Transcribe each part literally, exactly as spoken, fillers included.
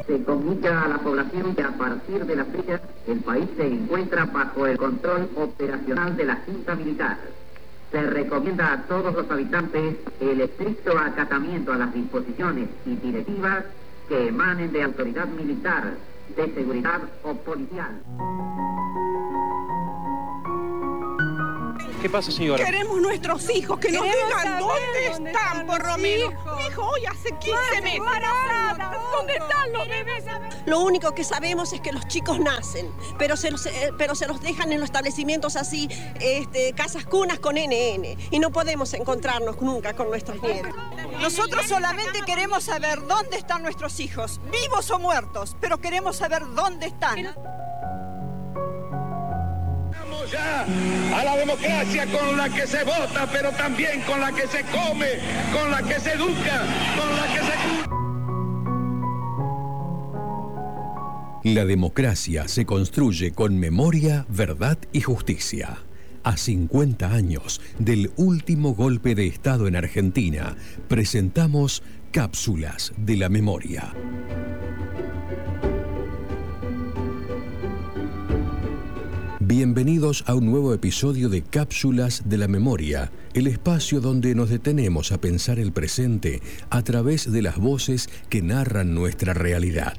Se comunica a la población que a partir de la fecha el país se encuentra bajo el control operacional de la Junta Militar. Se recomienda a todos los habitantes el estricto acatamiento a las disposiciones y directivas que emanen de autoridad militar, de seguridad o policial. ¿Qué pasa, señora? Queremos nuestros hijos, que nos Queremos digan saber dónde dónde están, están por los Romero. hijos. Mi hijo hoy hace quince meses. embarazada, ¿Dónde todo. están los bebés? Lo único que sabemos es que los chicos nacen, pero se los, eh, pero se los dejan en los establecimientos así, este, casas cunas con N N, y no podemos encontrarnos nunca con nuestros nietos. Nosotros solamente queremos saber dónde están nuestros hijos, vivos o muertos, pero queremos saber dónde están. Ya a la democracia con la que se vota, pero también con la que se come, con la que se educa, con la que se... La democracia se construye con memoria, verdad y justicia. A cincuenta años del último golpe de Estado en Argentina, presentamos Cápsulas de la Memoria. Bienvenidos a un nuevo episodio de Cápsulas de la Memoria, el espacio donde nos detenemos a pensar el presente a través de las voces que narran nuestra realidad.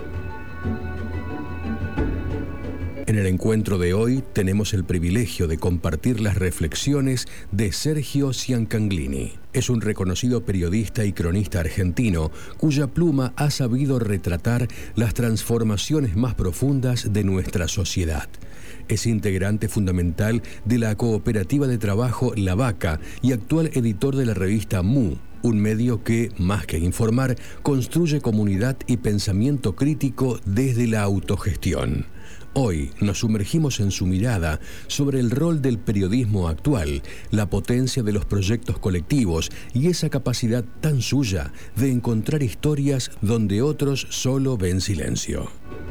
En el encuentro de hoy tenemos el privilegio de compartir las reflexiones de Sergio Ciancaglini. Es un reconocido periodista y cronista argentino cuya pluma ha sabido retratar las transformaciones más profundas de nuestra sociedad. Es integrante fundamental de la cooperativa de trabajo La Vaca y actual editor de la revista Mu, un medio que, más que informar, construye comunidad y pensamiento crítico desde la autogestión. Hoy nos sumergimos en su mirada sobre el rol del periodismo actual, la potencia de los proyectos colectivos y esa capacidad tan suya de encontrar historias donde otros solo ven silencio.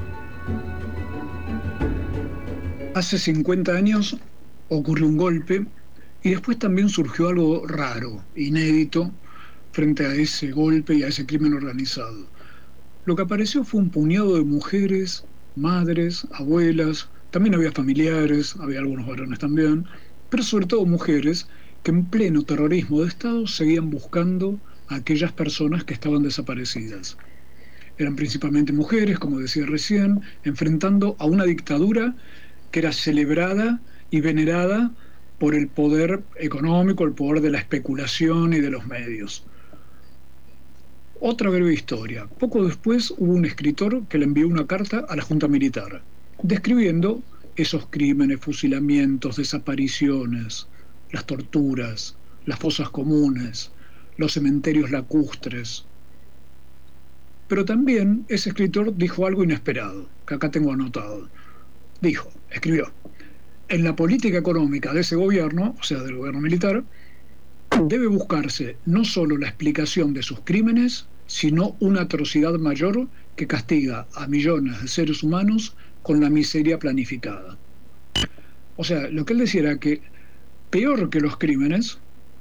Hace cincuenta años ocurrió un golpe y después también surgió algo raro, inédito, frente a ese golpe y a ese crimen organizado. Lo que apareció fue un puñado de mujeres, madres, abuelas, también había familiares, había algunos varones también, pero sobre todo mujeres que en pleno terrorismo de Estado seguían buscando a aquellas personas que estaban desaparecidas. Eran principalmente mujeres, como decía recién, enfrentando a una dictadura que era celebrada y venerada por el poder económico, el poder de la especulación y de los medios. Otra breve historia. Poco después hubo un escritor que le envió una carta a la Junta Militar, describiendo esos crímenes, fusilamientos, desapariciones, las torturas, las fosas comunes, los cementerios lacustres. Pero también ese escritor dijo algo inesperado, que acá tengo anotado. Dijo, escribió, en la política económica de ese gobierno, o sea, del gobierno militar, debe buscarse no solo la explicación de sus crímenes, sino una atrocidad mayor que castiga a millones de seres humanos con la miseria planificada. O sea, lo que él decía era que peor que los crímenes,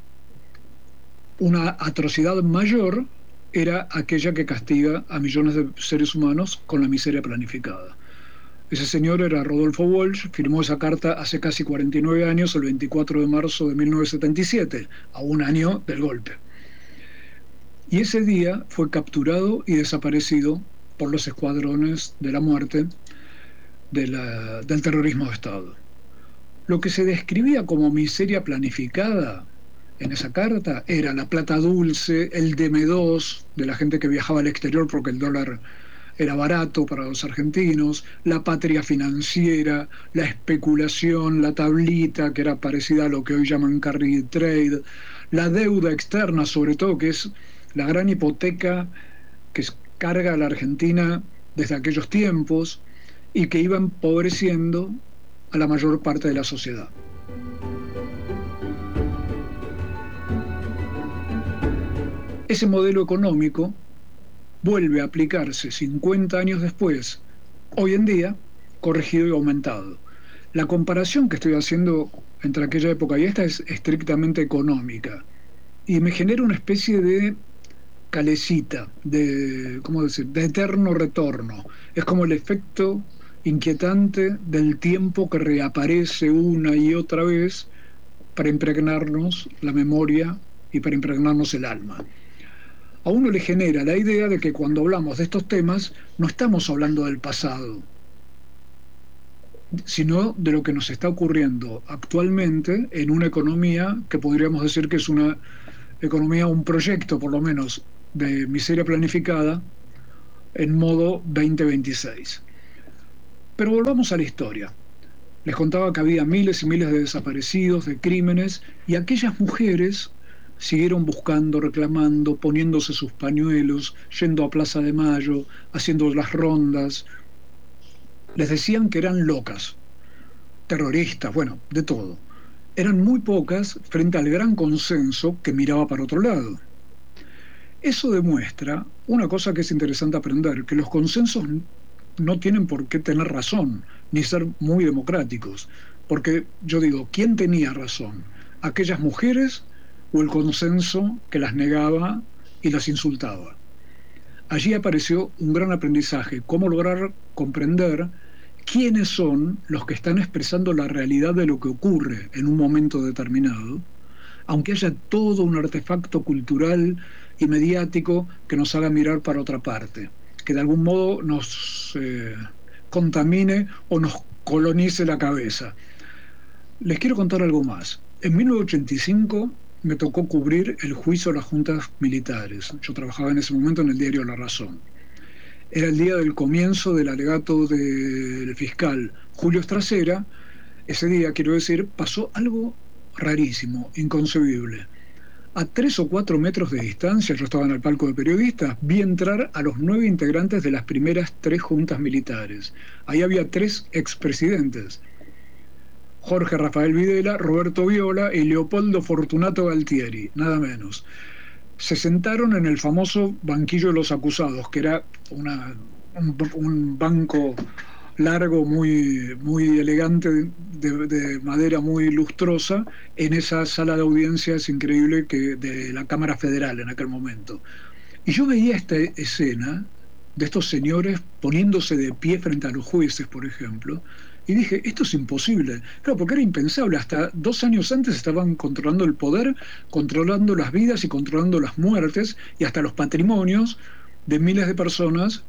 una atrocidad mayor era aquella que castiga a millones de seres humanos con la miseria planificada. Ese señor era Rodolfo Walsh, firmó esa carta hace casi cuarenta y nueve años, el veinticuatro de marzo de mil novecientos setenta y siete, a un año del golpe. Y ese día fue capturado y desaparecido por los escuadrones de la muerte de la, del terrorismo de Estado. Lo que se describía como miseria planificada en esa carta era la plata dulce, el D M dos de la gente que viajaba al exterior porque el dólar era barato para los argentinos, la patria financiera, la especulación, la tablita, que era parecida a lo que hoy llaman carry trade, la deuda externa, sobre todo, que es la gran hipoteca que carga a la Argentina desde aquellos tiempos y que iba empobreciendo a la mayor parte de la sociedad. Ese modelo económico vuelve a aplicarse cincuenta años después, hoy en día, corregido y aumentado. La comparación que estoy haciendo entre aquella época y esta es estrictamente económica y me genera una especie de calecita, de, ¿cómo decir?, de eterno retorno. Es como el efecto inquietante del tiempo que reaparece una y otra vez para impregnarnos la memoria y para impregnarnos el alma. A uno le genera la idea de que cuando hablamos de estos temas no estamos hablando del pasado, sino de lo que nos está ocurriendo actualmente en una economía que podríamos decir que es una economía, un proyecto por lo menos de miseria planificada en modo veinte veintiséis. Pero volvamos a la historia. Les contaba que había miles y miles de desaparecidos, de crímenes, y aquellas mujeres siguieron buscando, reclamando, poniéndose sus pañuelos, yendo a Plaza de Mayo, haciendo las rondas. Les decían que eran locas, terroristas, bueno, de todo. Eran muy pocas frente al gran consenso que miraba para otro lado. Eso demuestra una cosa que es interesante aprender, que los consensos no tienen por qué tener razón, ni ser muy democráticos. Porque yo digo, ¿quién tenía razón? ¿Aquellas mujeres o el consenso que las negaba y las insultaba? Allí apareció un gran aprendizaje, cómo lograr comprender quiénes son los que están expresando la realidad de lo que ocurre en un momento determinado, aunque haya todo un artefacto cultural y mediático que nos haga mirar para otra parte, que de algún modo nos eh, contamine o nos colonice la cabeza. Les quiero contar algo más. En mil novecientos ochenta y cinco me tocó cubrir el juicio de las juntas militares. Yo trabajaba en ese momento en el diario La Razón. Era el día del comienzo del alegato del fiscal Julio Estracera. Ese día, quiero decir, pasó algo rarísimo, inconcebible. A tres o cuatro metros de distancia, yo estaba en el palco de periodistas, vi entrar a los nueve integrantes de las primeras tres juntas militares. Ahí había tres expresidentes: Jorge Rafael Videla, Roberto Viola y Leopoldo Fortunato Galtieri, nada menos. Se sentaron en el famoso banquillo de los acusados, que era una, un, un banco largo, muy, muy elegante, de, de madera muy lustrosa, en esa sala de audiencias increíble que, de la Cámara Federal en aquel momento. Y yo veía esta escena de estos señores poniéndose de pie frente a los jueces, por ejemplo, y dije, esto es imposible. Claro, porque era impensable. Hasta dos años antes estaban controlando el poder, controlando las vidas y controlando las muertes y hasta los patrimonios de miles de personas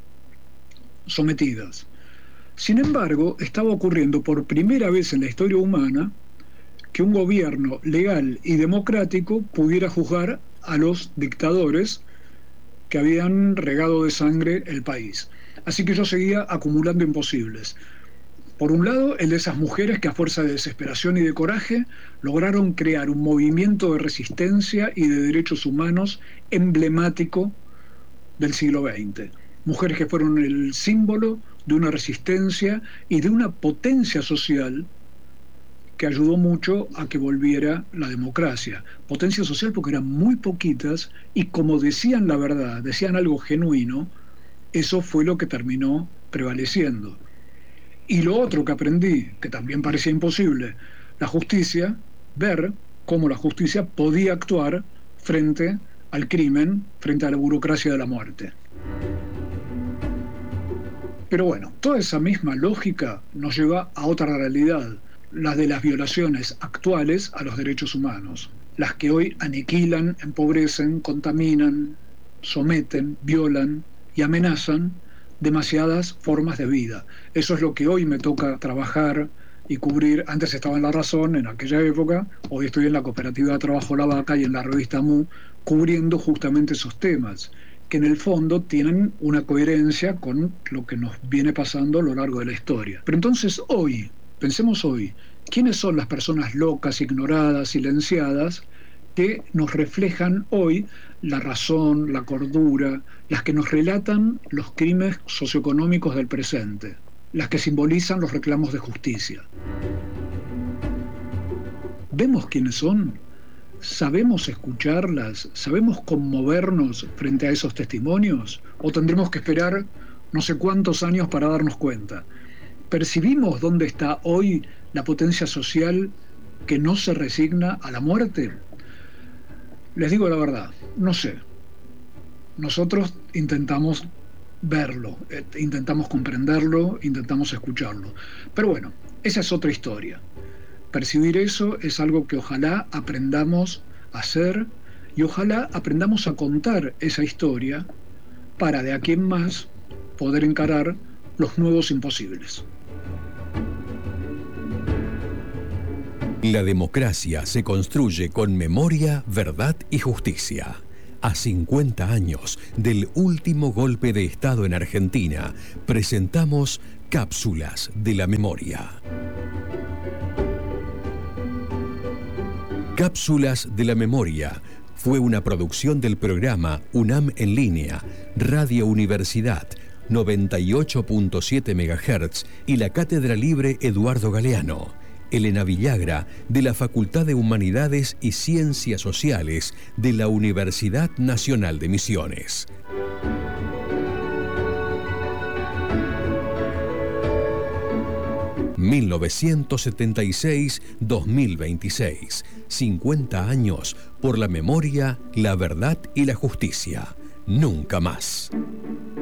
sometidas. Sin embargo, estaba ocurriendo por primera vez en la historia humana que un gobierno legal y democrático pudiera juzgar a los dictadores que habían regado de sangre el país. Así que yo seguía acumulando imposibles. Por un lado, el de esas mujeres que a fuerza de desesperación y de coraje lograron crear un movimiento de resistencia y de derechos humanos emblemático del siglo veinte. Mujeres que fueron el símbolo de una resistencia y de una potencia social que ayudó mucho a que volviera la democracia. Potencia social porque eran muy poquitas y, como decían la verdad, decían algo genuino, eso fue lo que terminó prevaleciendo. Y lo otro que aprendí, que también parecía imposible, la justicia, ver cómo la justicia podía actuar frente al crimen, frente a la burocracia de la muerte. Pero bueno, toda esa misma lógica nos lleva a otra realidad, la de las violaciones actuales a los derechos humanos, las que hoy aniquilan, empobrecen, contaminan, someten, violan y amenazan demasiadas formas de vida. Eso es lo que hoy me toca trabajar y cubrir. Antes estaba en La Razón, en aquella época, hoy estoy en la Cooperativa de Trabajo La Vaca y en la revista Mu, cubriendo justamente esos temas, que en el fondo tienen una coherencia con lo que nos viene pasando a lo largo de la historia. Pero entonces hoy, pensemos hoy, ¿quiénes son las personas locas, ignoradas, silenciadas, que nos reflejan hoy la razón, la cordura, las que nos relatan los crímenes socioeconómicos del presente, las que simbolizan los reclamos de justicia? ¿Vemos quiénes son? ¿Sabemos escucharlas? ¿Sabemos conmovernos frente a esos testimonios? ¿O tendremos que esperar no sé cuántos años para darnos cuenta? ¿Percibimos dónde está hoy la potencia social que no se resigna a la muerte? Les digo la verdad, no sé. Nosotros intentamos verlo, eh, intentamos comprenderlo, intentamos escucharlo. Pero bueno, esa es otra historia. Percibir eso es algo que ojalá aprendamos a hacer y ojalá aprendamos a contar esa historia para de aquí en más poder encarar los nuevos imposibles. La democracia se construye con memoria, verdad y justicia. A cincuenta años del último golpe de Estado en Argentina, presentamos Cápsulas de la Memoria. Cápsulas de la Memoria fue una producción del programa UNAM en línea, Radio Universidad, noventa y ocho punto siete megahertz y la Cátedra Libre Eduardo Galeano. Elena Villagra, de la Facultad de Humanidades y Ciencias Sociales de la Universidad Nacional de Misiones. mil novecientos setenta y seis a dos mil veintiséis. cincuenta años por la memoria, la verdad y la justicia. Nunca más.